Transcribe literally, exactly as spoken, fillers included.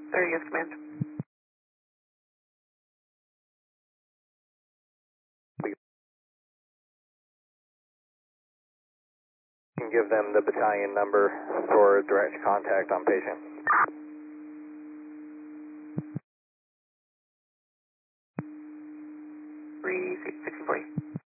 Sir, yes, command. We can give them the battalion number for direct contact on patient. three sixteen forty.